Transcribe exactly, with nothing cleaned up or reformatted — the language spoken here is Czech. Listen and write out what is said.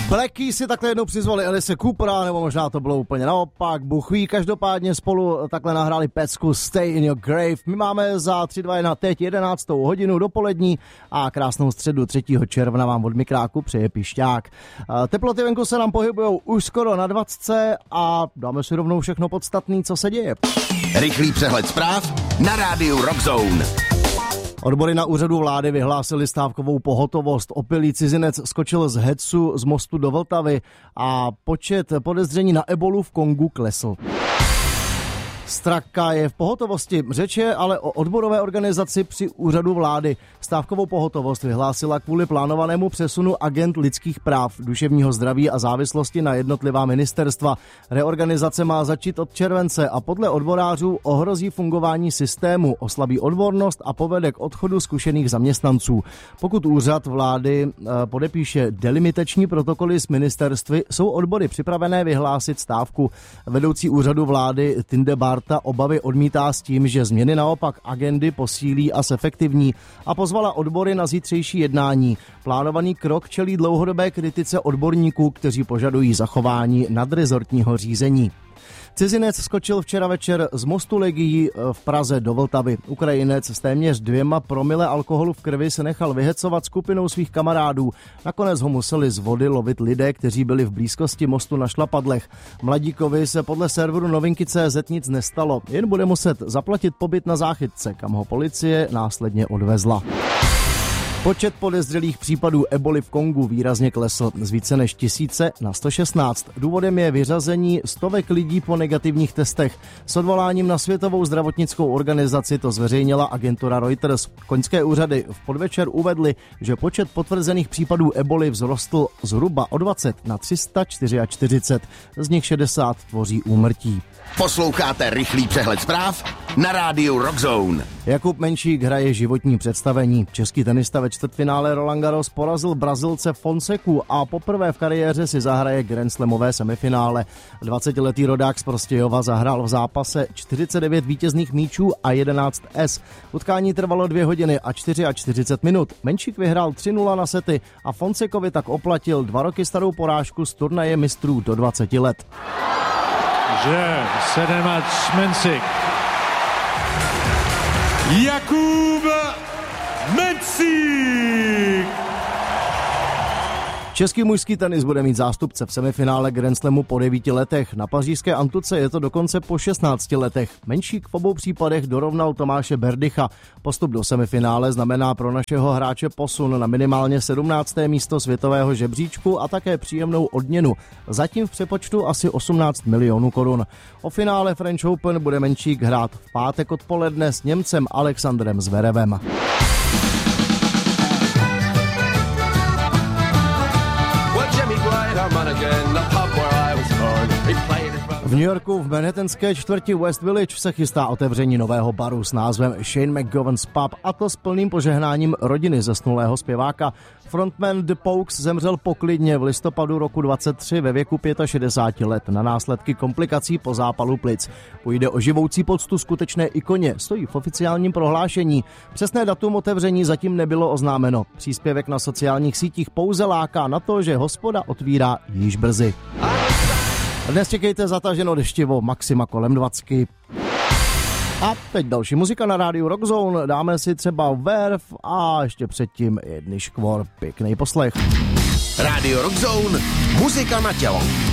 Blacky si takhle jednou přizvali Alice Coopera, nebo možná to bylo úplně naopak, Bůh ví, každopádně spolu takhle nahráli pecku Stay in your grave. My máme za tři dva jedna teď jedenáctou hodinu dopolední a krásnou středu třetího června vám od mikráku přeje Pišťák. Teploty venku se nám pohybujou už skoro na dvacet a dáme si rovnou všechno podstatné, co se děje. Rychlý přehled zpráv na rádiu Rock Zone. Odbory na úřadu vlády vyhlásili stávkovou pohotovost. Opilý cizinec skočil z Hetsu z mostu do Vltavy a počet podezření na ebolu v Kongu klesl. Straka je v pohotovosti. Řeč je ale o odborové organizaci při úřadu vlády. Stávkovou pohotovost vyhlásila kvůli plánovanému přesunu agent lidských práv, duševního zdraví a závislosti na jednotlivá ministerstva. Reorganizace má začít od července a podle odborářů ohrozí fungování systému, oslabí odbornost a povede k odchodu zkušených zaměstnanců. Pokud úřad vlády podepíše delimitační protokoly s ministerstvy, jsou odbory připravené vyhlásit stávku. Vedoucí úřadu vlády Tinde Barta obavy odmítá s tím, že změny naopak agendy posílí a zefektivní a pozvala odbory na zítřejší jednání. Plánovaný krok čelí dlouhodobé kritice odborníků, kteří požadují zachování nadrezortního řízení. Cizinec skočil včera večer z mostu Legií v Praze do Vltavy. Ukrajinec s téměř dvěma promile alkoholu v krvi se nechal vyhecovat skupinou svých kamarádů. Nakonec ho museli z vody lovit lidé, kteří byli v blízkosti mostu na šlapadlech. Mladíkovi se podle serveru novinky tečka cé zet nic nestalo, jen bude muset zaplatit pobyt na záchytce, kam ho policie následně odvezla. Počet podezřelých případů eboli v Kongu výrazně klesl z více než tisíce na sto šestnáct. Důvodem je vyřazení stovek lidí po negativních testech. S odvoláním na Světovou zdravotnickou organizaci to zveřejnila agentura Reuters. Koňské úřady v podvečer uvedly, že počet potvrzených případů eboli vzrostl zhruba o dvacet na tři sta čtyřicet čtyři, z nich šedesát tvoří úmrtí. Posloucháte rychlý přehled zpráv na rádiu Rock Zone. Jakub Menšík hraje životní představení. Český tenista ve čtvrtfinále Roland Garros porazil Brazilce Fonseku a poprvé v kariéře si zahraje Grand Slamové semifinále. dvacetiletý rodák z Prostějova zahrál v zápase čtyřicet devět vítězných míčů a jedenáct es. Utkání trvalo dvě hodiny a čtyřicet čtyři minut. Menšík vyhrál tři nula na sety a Fonsekovi tak oplatil dva roky starou porážku z turnaje mistrů do dvaceti let. Že sedemač Mencik. Jakub Mencik. Český mužský tenis bude mít zástupce v semifinále Grand Slamu po devíti letech. Na pařížské Antuce je to dokonce po šestnácti letech. Menšík v obou případech dorovnal Tomáše Berdycha. Postup do semifinále znamená pro našeho hráče posun na minimálně sedmnácté místo světového žebříčku a také příjemnou odměnu. Zatím v přepočtu asi osmnáct milionů korun. O finále French Open bude Menšík hrát v pátek odpoledne s Němcem Alexandrem Zverevem. V New Yorku v manhattanské čtvrti West Village se chystá otevření nového baru s názvem Shane McGovern's Pub, a to s plným požehnáním rodiny zesnulého zpěváka. Frontman The Pokes zemřel poklidně v listopadu roku dvacet tři ve věku šedesáti pěti let na následky komplikací po zápalu plic. Půjde o živoucí poctu skutečné ikoně, stojí v oficiálním prohlášení. Přesné datum otevření zatím nebylo oznámeno. Příspěvek na sociálních sítích pouze láká na to, že hospoda otvírá již brzy. Dnes čekejte zataženo deštivo, maxima kolem dvacet. A teď další muzika na rádiu Rock Zone. Dáme si třeba Verve a ještě předtím jedny škvor. Pěkný poslech. Rádio Rock Zone, muzika na tělo.